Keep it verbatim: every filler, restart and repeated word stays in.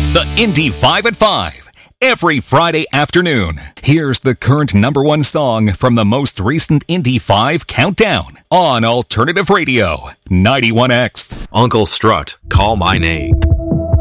The Indie five at five. Every Friday afternoon. Here's the current number one song from the most recent Indie five countdown on Alternative Radio, ninety-one X. Uncle Strut, Call My Name.